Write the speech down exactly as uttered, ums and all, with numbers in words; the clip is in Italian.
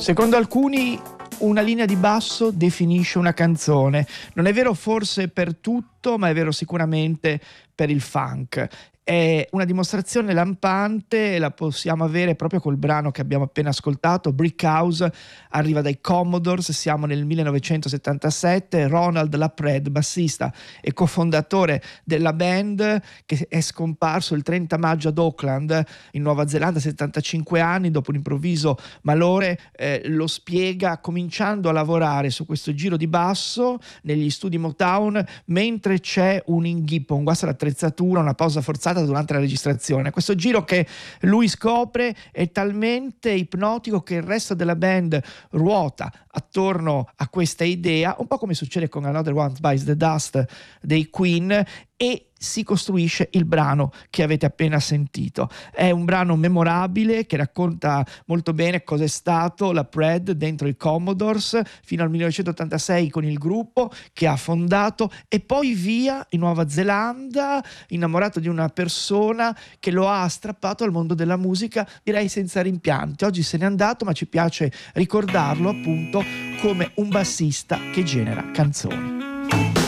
Secondo alcuni una linea di basso definisce una canzone. Non è vero forse per tutto, ma è vero sicuramente per il funk. È una dimostrazione lampante, la possiamo avere proprio col brano che abbiamo appena ascoltato, Brick House, arriva dai Commodores, siamo nel millenovecentosettantasette, Ronald Laprade, bassista e cofondatore della band, che è scomparso il trenta maggio ad Auckland, in Nuova Zelanda, settantacinque anni, dopo un improvviso malore, eh, lo spiega cominciando a lavorare su questo giro di basso negli studi Motown, mentre c'è un inghippo, un guasto all'attrezzatura, una pausa forzata durante la registrazione. Questo giro che lui scopre è talmente ipnotico che il resto della band ruota attorno a questa idea, un po' come succede con Another One Bites the Dust dei Queen, e si costruisce il brano che avete appena sentito. È un brano memorabile che racconta molto bene cosa è stato la Laprade dentro i Commodores fino al millenovecentottantasei con il gruppo che ha fondato, e poi via in Nuova Zelanda, innamorato di una persona che lo ha strappato al mondo della musica, direi senza rimpianti. Oggi se n'è andato, ma ci piace ricordarlo appunto come un bassista che genera canzoni.